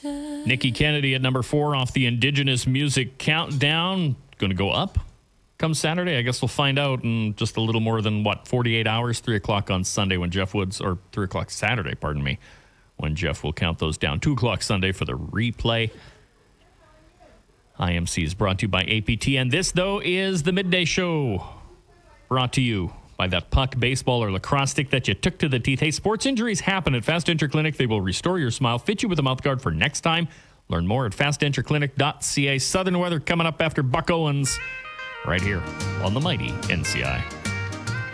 Nikki Kennedy at number 4 off the Indigenous Music Countdown. Going to go up come Saturday. I guess we'll find out in just a little more than, 48 hours, 3 o'clock on Sunday when Jeff Woods, or 3 o'clock Saturday, pardon me, when Jeff will count those down. 2 o'clock Sunday for the replay. IMC is brought to you by APT. And this, though, is the Midday Show. Brought to you by that puck, baseball, or lacrosse stick that you took to the teeth. Hey, sports injuries happen at Fast Denture Clinic. They will restore your smile, fit you with a mouth guard for next time. Learn more at fastdentureclinic.ca. Southern weather coming up after Buck Owens right here on the mighty NCI.